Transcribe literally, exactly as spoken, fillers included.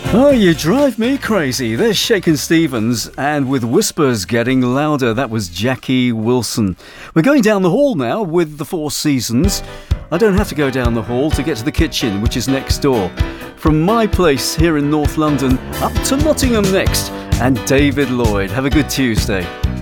Oh, you drive me crazy. There's Shakin' Stevens, and with whispers getting louder, that was Jackie Wilson. We're going down the hall now with the Four Seasons. I don't have to go down the hall to get to the kitchen, which is next door. From my place here in North London, up to Nottingham next, and David Lloyd. Have a good Tuesday.